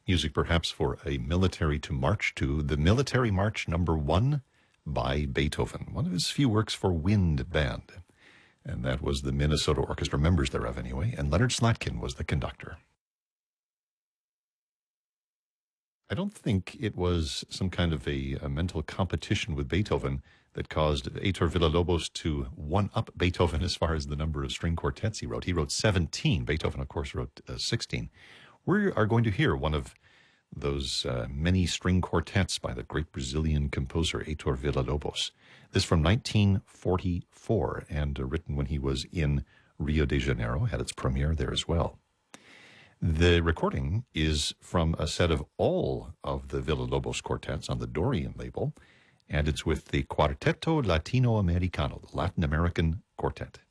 Music perhaps for a military to march to, the Military March Number 1 by Beethoven, one of his few works for wind band. And that was the Minnesota Orchestra, members thereof anyway, and Leonard Slatkin was the conductor. I don't think it was some kind of a mental competition with Beethoven that caused Heitor Villa-Lobos to one-up Beethoven as far as the number of string quartets he wrote. He wrote 17. Beethoven, of course, wrote 16. We are going to hear one of those many string quartets by the great Brazilian composer Heitor Villa-Lobos. This from 1944 and written when he was in Rio de Janeiro, had its premiere there as well. The recording is from a set of all of the Villa-Lobos quartets on the Dorian label, and it's with the Quarteto Latino Americano, the Latin American Quartet.